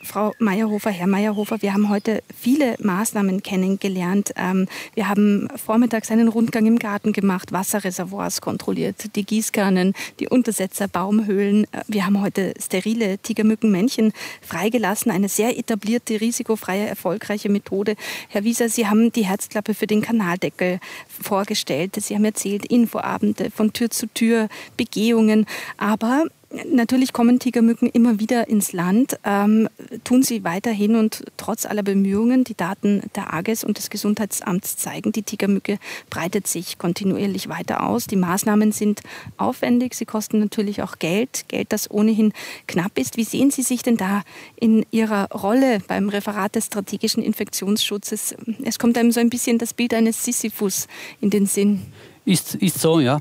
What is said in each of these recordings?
Frau Meyerhofer, Herr Meyerhofer, wir haben heute viele Maßnahmen kennengelernt. Wir haben vormittags einen Rundgang im Garten gemacht, Wasserreservoirs kontrolliert, die Gießkannen, die Untersetzer, Baumhöhlen. Wir haben heute sterile Tigermückenmännchen freigelassen, eine sehr etablierte, risikofreie, erfolgreiche Methode. Herr Wieser, Sie haben die Herzklappe für den Kanaldeckel vorgestellt. Sie haben erzählt, Infoabende von Tür zu Tür, Begehungen, aber natürlich kommen Tigermücken immer wieder ins Land, tun sie weiterhin und trotz aller Bemühungen, die Daten der AGES und des Gesundheitsamts zeigen, die Tigermücke breitet sich kontinuierlich weiter aus. Die Maßnahmen sind aufwendig, sie kosten natürlich auch Geld, das ohnehin knapp ist. Wie sehen Sie sich denn da in Ihrer Rolle beim Referat des strategischen Infektionsschutzes? Es kommt einem so ein bisschen das Bild eines Sisyphus in den Sinn. Ist so, ja.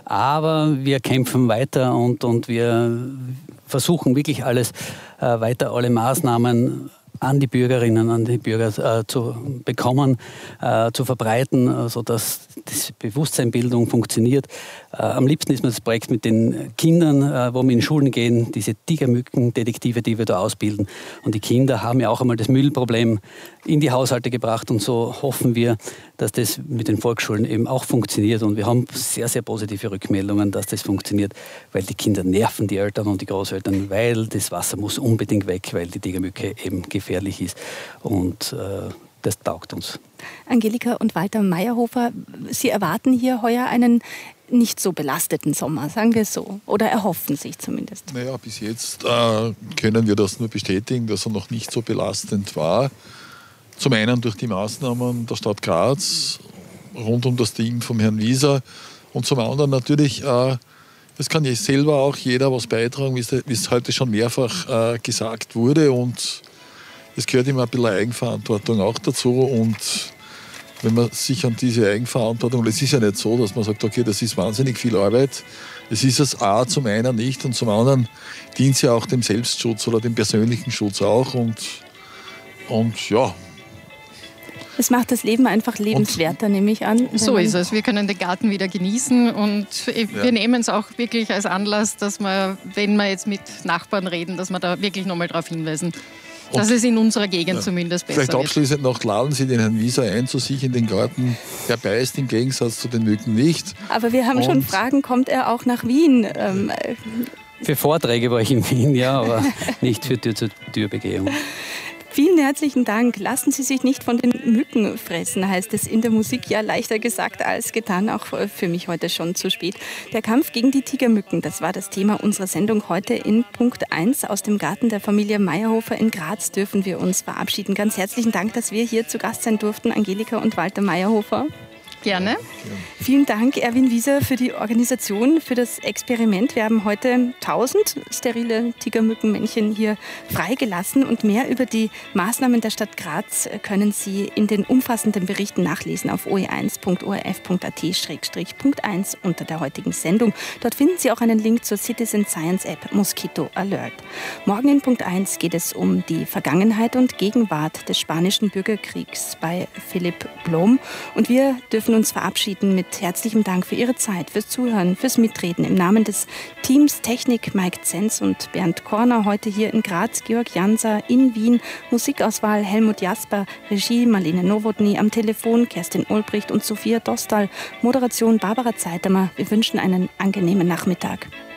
Aber wir kämpfen weiter und wir versuchen wirklich alles weiter, alle Maßnahmen an die Bürgerinnen, an die Bürger zu bekommen, zu verbreiten, sodass die Bewusstseinbildung funktioniert. Am liebsten ist mir das Projekt mit den Kindern, wo wir in Schulen gehen, diese Tigermückendetektive, die wir da ausbilden. Und die Kinder haben ja auch einmal das Müllproblem in die Haushalte gebracht und so hoffen wir, dass das mit den Volksschulen eben auch funktioniert. Und wir haben sehr, sehr positive Rückmeldungen, dass das funktioniert, weil die Kinder nerven die Eltern und die Großeltern, weil das Wasser muss unbedingt weg, weil die Tigermücke eben gefährlich ist. Und das taugt uns. Angelika und Walter Meyerhofer, Sie erwarten hier heuer einen nicht so belasteten Sommer, sagen wir es so, oder erhoffen sich zumindest? Naja, bis jetzt können wir das nur bestätigen, dass er noch nicht so belastend war. Zum einen durch die Maßnahmen der Stadt Graz, rund um das Team vom Herrn Wieser und zum anderen natürlich, das kann jetzt selber auch jeder was beitragen, wie es heute schon mehrfach gesagt wurde und es gehört immer ein bisschen Eigenverantwortung auch dazu und wenn man sich an diese Eigenverantwortung, es ist ja nicht so, dass man sagt, okay, das ist wahnsinnig viel Arbeit. Es ist es zum einen nicht und zum anderen dient es ja auch dem Selbstschutz oder dem persönlichen Schutz auch und ja. Es macht das Leben einfach lebenswerter, nehme ich an. So ist es. Wir können den Garten wieder genießen und wir nehmen es auch wirklich als Anlass, dass wir, wenn wir jetzt mit Nachbarn reden, dass wir da wirklich nochmal darauf hinweisen. Dass es in unserer Gegend zumindest besser vielleicht abschließend noch, laden Sie den Herrn Wieser ein zu sich in den Garten. Er beißt im Gegensatz zu den Mücken nicht. Aber wir haben schon Fragen, kommt er auch nach Wien? Für Vorträge war ich in Wien, ja, aber nicht für Tür-zu-Tür-Begehung. Vielen herzlichen Dank. Lassen Sie sich nicht von den Mücken fressen, heißt es in der Musik. Ja, leichter gesagt als getan, auch für mich heute schon zu spät. Der Kampf gegen die Tigermücken, das war das Thema unserer Sendung heute in Punkt 1. Aus dem Garten der Familie Meyerhofer in Graz dürfen wir uns verabschieden. Ganz herzlichen Dank, dass wir hier zu Gast sein durften, Angelika und Walter Meyerhofer. Gerne. Vielen Dank, Erwin Wieser, für die Organisation, für das Experiment. Wir haben heute 1000 sterile Tigermückenmännchen hier freigelassen und mehr über die Maßnahmen der Stadt Graz können Sie in den umfassenden Berichten nachlesen auf oe1.orf.at/.1 unter der heutigen Sendung. Dort finden Sie auch einen Link zur Citizen Science App Mosquito Alert. Morgen in Punkt 1 geht es um die Vergangenheit und Gegenwart des spanischen Bürgerkriegs bei Philipp Blom und wir dürfen uns verabschieden mit herzlichem Dank für Ihre Zeit, fürs Zuhören, fürs Mitreden. Im Namen des Teams Technik Mike Zenz und Bernd Korner heute hier in Graz, Georg Janser in Wien, Musikauswahl Helmut Jasper, Regie Marlene Nowotny, am Telefon Kerstin Ulbricht und Sophia Dostal, Moderation Barbara Zeitamer. Wir wünschen einen angenehmen Nachmittag.